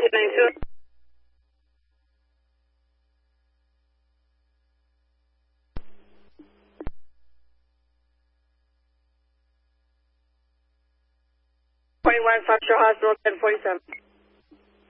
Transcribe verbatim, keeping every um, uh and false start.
eight nine two. Point one, Foxtrot Hospital, ten forty-seven.